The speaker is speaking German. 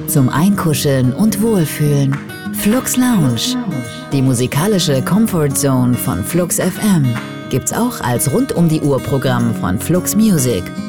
zum Einkuscheln und Wohlfühlen. Flux Lounge, die musikalische Comfort Zone von Flux FM, gibt's auch als Rund-um-die-Uhr-Programm von Flux Music.